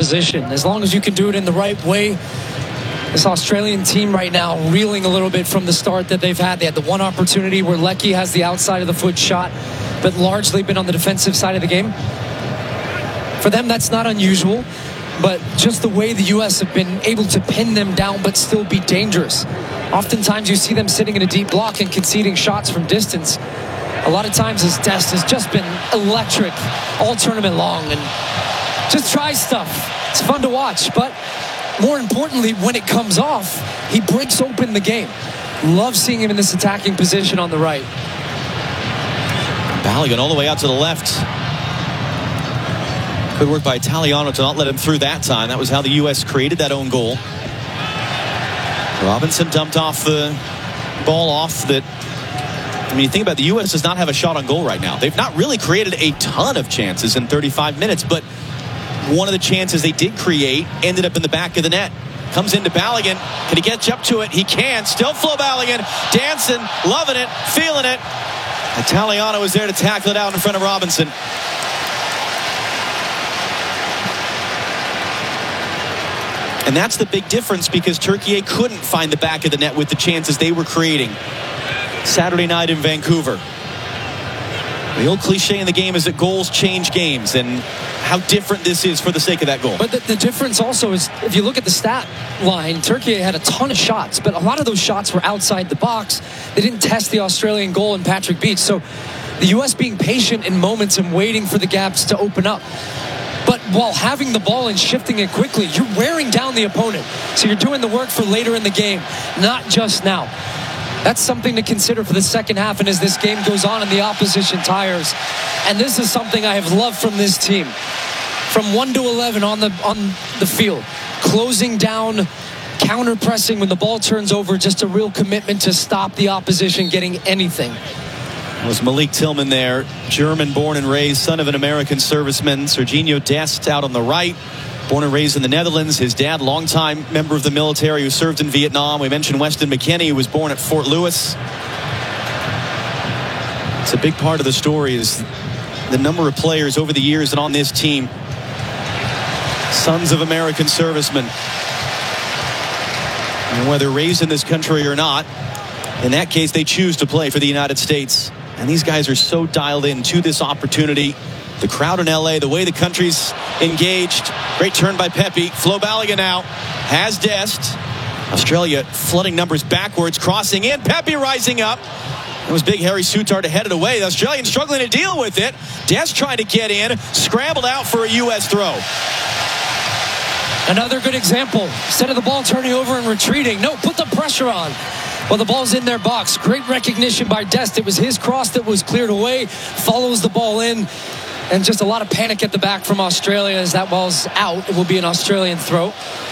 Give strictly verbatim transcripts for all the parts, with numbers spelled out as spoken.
position. As long as you can do it in the right way. This Australian team right now reeling a little bit from the start that they've had. They had the one opportunity where Leckie has the outside of the foot shot, but largely been on the defensive side of the game. For them, that's not unusual, but just the way the U S have been able to pin them down but still be dangerous. Oftentimes you see them sitting in a deep block and conceding shots from distance. A lot of times his Dest has just been electric all tournament long and just tries stuff. It's fun to watch, but more importantly, when it comes off, he breaks open the game. Love seeing him in this attacking position on the right. Balogun all the way out to the left. Good work by Italiano to not let him through that time. That was how the U S created that own goal. Robinson dumped off the ball off that. I mean, you think about it, the U S does not have a shot on goal right now. They've not really created a ton of chances in thirty-five minutes, but one of the chances they did create ended up in the back of the net. Comes into Balogun. Can he get up to it? He can. Still Flo Balogun. Dancing, loving it, feeling it. Italiano is there to tackle it out in front of Robinson. And that's the big difference because Turkey couldn't find the back of the net with the chances they were creating Saturday night in Vancouver. The old cliche in the game is that goals change games, and how different this is for the sake of that goal. But the, the difference also is, if you look at the stat line, Turkey had a ton of shots, but a lot of those shots were outside the box. They didn't test the Australian goal in Patrick Beach. So the U S being patient in moments and waiting for the gaps to open up. But while having the ball and shifting it quickly, you're wearing down the opponent. So you're doing the work for later in the game, not just now. That's something to consider for the second half and as this game goes on and the opposition tires. And this is something I have loved from this team. From one to eleven on the on the field, closing down, counter-pressing when the ball turns over, just a real commitment to stop the opposition getting anything. It was Malik Tillman there, German born and raised, son of an American serviceman. Serginho Dest out on the right, born and raised in the Netherlands. His dad, longtime member of the military who served in Vietnam. We mentioned Weston McKennie, who was born at Fort Lewis. It's a big part of the story is the number of players over the years and on this team, sons of American servicemen. And whether raised in this country or not, in that case, they choose to play for the United States. And these guys are so dialed in to this opportunity. The crowd in L A, the way the country's engaged. Great turn by Pepi. Flo Balogun now has Dest. Australia flooding numbers backwards, crossing in. Pepi rising up. It was big Harry Souttar to head it away. The Australians struggling to deal with it. Dest trying to get in. Scrambled out for a U S throw. Another good example. Instead of the ball turning over and retreating, no, put the pressure on. Well, the ball's in their box. Great recognition by Dest. It was his cross that was cleared away. Follows the ball in. And just a lot of panic at the back from Australia as that ball's out. It will be an Australian throw.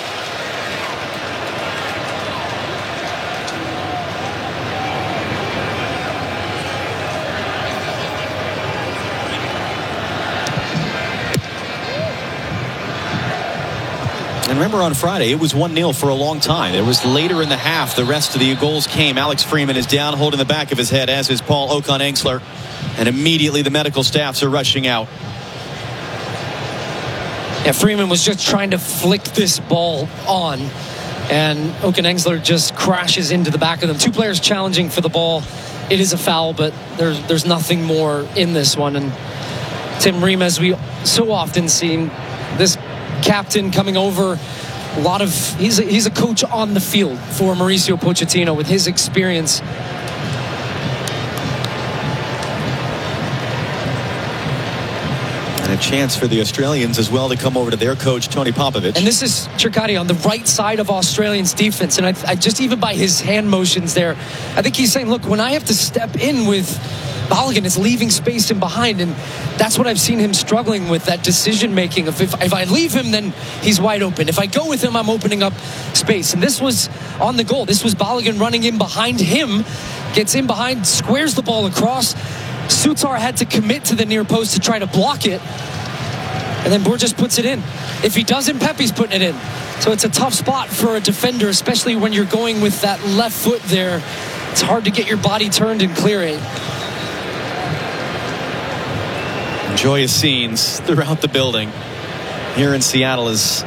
And remember on Friday, it was one nil for a long time. It was later in the half. The rest of the goals came. Alex Freeman is down, holding the back of his head, as is Paul Okon-Engsler. And immediately the medical staffs are rushing out. Yeah, Freeman was just trying to flick this ball on. And Okon-Engsler just crashes into the back of them. Two players challenging for the ball. It is a foul, but there's, there's nothing more in this one. And Tim Ream, as we so often see, this captain coming over, a lot of he's a, he's a coach on the field for Mauricio Pochettino with his experience. And a chance for the Australians as well to come over to their coach, Tony Popovich. And this is Circati on the right side of Australians defense. And I, I just, even by his hand motions there, I think he's saying, look, when I have to step in with Balogun, it's leaving space in behind. And that's what I've seen him struggling with, that decision making of if, if I leave him, then he's wide open. If I go with him, I'm opening up space. And this was on the goal. This was Balogun running in behind him, gets in behind, squares the ball across. Souttar had to commit to the near post to try to block it. And then Borges puts it in. If he doesn't, Pepi's putting it in. So it's a tough spot for a defender, especially when you're going with that left foot there. It's hard to get your body turned and clear it. Joyous scenes throughout the building here in Seattle as